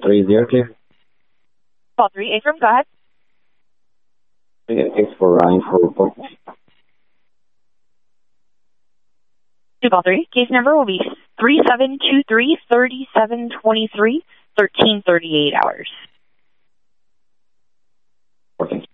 3 is there, clear. Call 3, affirm, go ahead. Thanks for report. 2 call 3, case number will be 3723-3723, 1338 hours. Thank you.